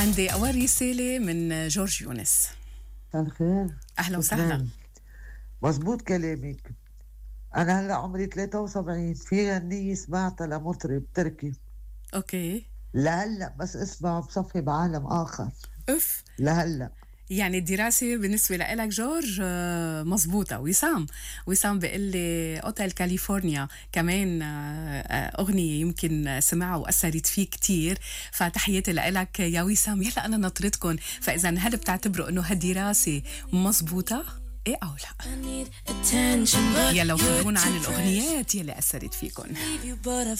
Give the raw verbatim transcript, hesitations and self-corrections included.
عندي أول رسالة من جورج يونس. مساء الخير. أهلا وسهلا. مزبوط كلامك. أنا هلا عمري ثلاثة وسبعين، في غنية سمعتها لمطرب تركي أوكي. لهلا بس اسمعه بصفي بعالم آخر أف. لهلا. يعني الدراسة بالنسبة لك جورج آه، مزبوطة. وسام وسام بيقول لي أوتيل كاليفورنيا كمان آه، آه، أغنية يمكن سمعها وأثرت فيه كتير، فتحياتي لك يا وسام. يلا أنا نطرتكم، فإذا هل بتعتبروا أنه هالدراسة مزبوطة؟ إيه أو لا؟ يلا وخبرونا عن الأغنيات يلي أثرت فيكم.